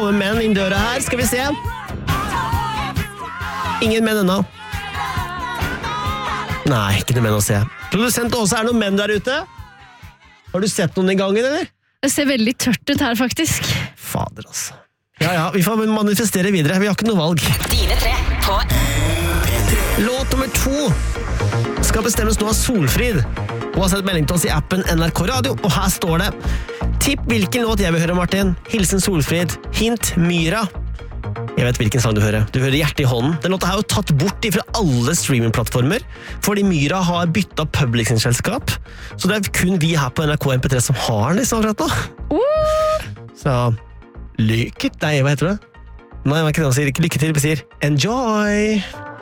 noen menn inn døra her. Skal vi se. Ingen menn ennå. Nei, ikke noen menn å se. Produsent Åse, det noen menn der ute? Har du sett noen i gangen, eller? Det ser veldig tørt ut her, faktisk. Fader, altså. Ja, vi får manifestere videre. Vi har ikke noe valg. Dine 3 på Låt nummer 2 skal bestemmes nå av Solfrid. Hun har sett melding til oss i appen NRK Radio, og her står det: tipp hvilken låt jeg vil høre, Martin. Hilsen Solfrid. Hint Myra. Jeg vet hvilken sang du hører. Du hører Hjerte i hånden. Den låta er jo tatt bort fra alle streamingplattformer, fordi Myra har byttet public-selskap. Så det er kun vi her på NRK MP3 som har den liksom akkurat nå. Så lykke til. Nei, hva heter det? Nei, hva er ikke det han sier? Ikke lykke til, vi sier enjoy!